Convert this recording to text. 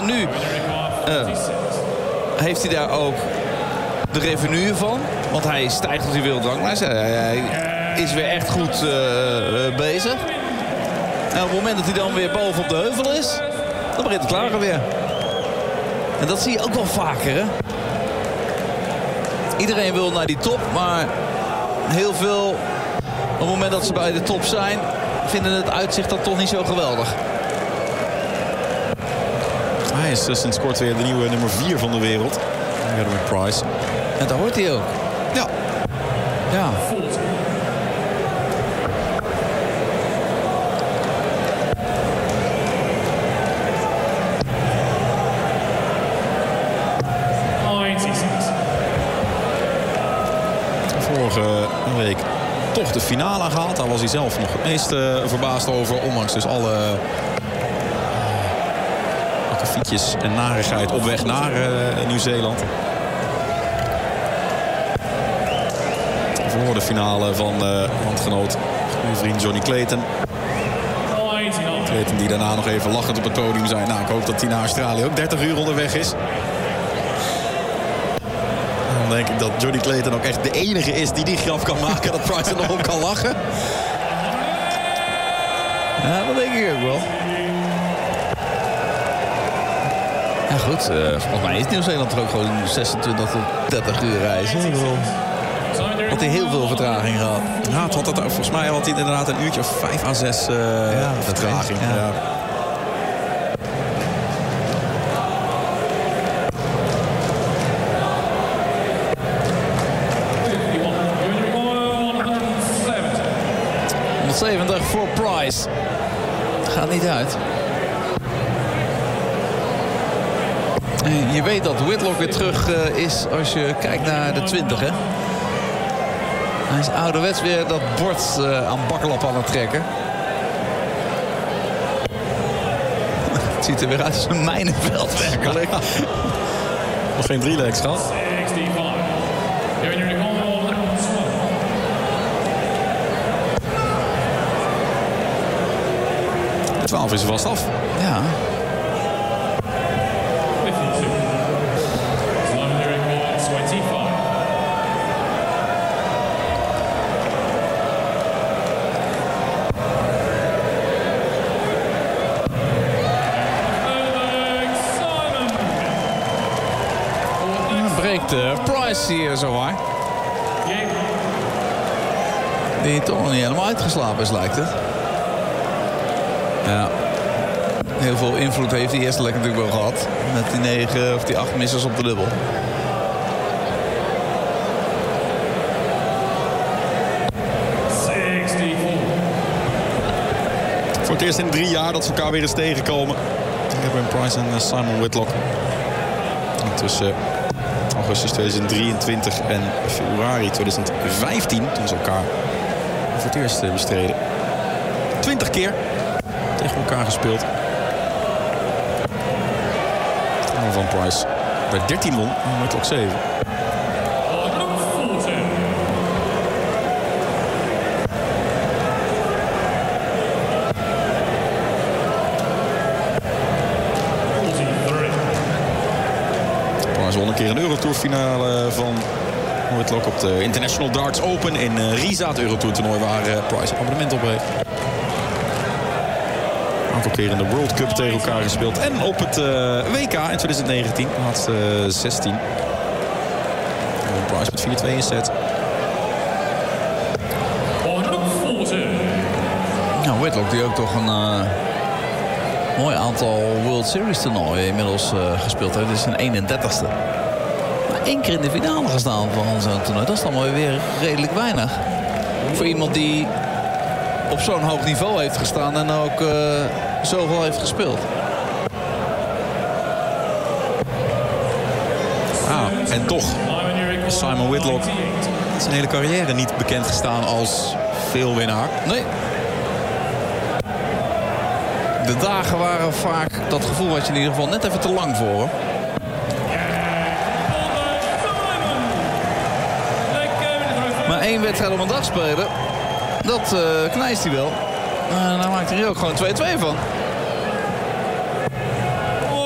nu heeft hij daar ook de revenue van. Want hij stijgt op die wereldranglijst. Hij is weer echt goed bezig. En op het moment dat hij dan weer boven op de heuvel is, dan begint het klagen weer. En dat zie je ook wel vaker, hè? Iedereen wil naar die top, maar heel veel, op het moment dat ze bij de top zijn, vinden het uitzicht dan toch niet zo geweldig. Hij is sinds kort weer de nieuwe nummer 4 van de wereld. Gerwin Price. En daar hoort hij ook. Ja. Ja. Vorige week toch de finale gehaald. Daar was hij zelf nog het meest verbaasd over. Ondanks dus alle akkefietjes en narigheid op weg naar Nieuw-Zeeland. Voor de finale van landgenoot, uw vriend Johnny Clayton. Clayton die daarna nog even lachend op het podium zei. Nou, ik hoop dat hij naar Australië ook 30 uur onderweg is. Dan denk ik dat Johnny Clayton ook echt de enige is die grap kan maken. Dat Price er nog op kan lachen. Ja, dat denk ik ook wel. Ja goed, volgens mij is Nieuw-Zeeland er ook gewoon 26 tot 30 uur reizen. Had hij heel veel vertraging gehad. Ja, volgens mij had hij inderdaad een uurtje of 5 à 6 vertraging. Ja. Ja. $70 voor Price. Gaat niet uit. En je weet dat Whitlock weer terug is als je kijkt naar de 20, hè? Hij is ouderwets weer dat bord aan bakkelap aan het trekken. Het ziet er weer uit als een mijnenveld werkelijk. Nog geen 3 legs gehad. 12 is er vast af. Ja. Breekt Price hier zowaar. Die toch nog niet helemaal uitgeslapen is, lijkt het. Ja. Heel veel invloed heeft die eerste lek natuurlijk wel gehad. Met die 9 of die 8 missers op de dubbel. Voor het eerst in 3 jaar dat ze elkaar weer eens tegenkomen. Gerwin Price en Simon Whitlock. Tussen augustus 2023 en februari 2015. Toen ze elkaar voor het eerst bestreden. 20 keer tegen elkaar gespeeld. Van Price bij 13 won en Whitlock 7. Price won een keer een Eurotour-finale van Whitlock op de International Darts Open in Riza, het Eurotour-toernooi waar Price een abonnement op heeft. Een aantal keer in de World Cup tegen elkaar gespeeld. En op het WK in 2019, laatste 16. Price met 4-2 in set. Nou, Whitlock die ook toch een mooi aantal World Series toernooien inmiddels gespeeld heeft. Dit is zijn 31ste. Maar 1 keer in de finale gestaan van zo'n toernooi. Dat is dan mooi weer redelijk weinig. Voor iemand die op zo'n hoog niveau heeft gestaan en ook zoveel heeft gespeeld. En toch, Simon Whitlock zijn hele carrière niet bekend gestaan als veelwinnaar. Nee. De dagen waren vaak, dat gevoel had je in ieder geval net even te lang voor. Hoor. Maar 1 wedstrijd op een dag spelen, dat knijst hij wel. En daar maakt hij er ook gewoon 2-2 van.